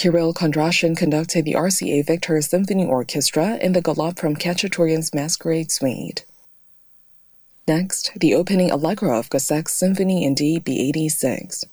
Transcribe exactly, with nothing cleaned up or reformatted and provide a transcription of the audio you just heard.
Kirill Kondrashin conducted the R C A Victor Symphony Orchestra in the Galop from Khachaturian's Masquerade Suite. Next, the opening allegro of Gosek's Symphony in D B eighty-six.